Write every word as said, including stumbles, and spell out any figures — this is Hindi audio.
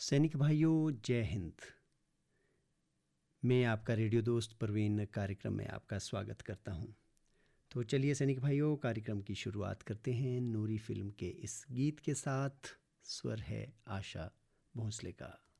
सैनिक भाइयों, जय हिंद। मैं आपका रेडियो दोस्त परवीन कार्यक्रम में आपका स्वागत करता हूं। तो चलिए सैनिक भाइयों, कार्यक्रम की शुरुआत करते हैं नूरी फिल्म के इस गीत के साथ। स्वर है आशा भोंसले का।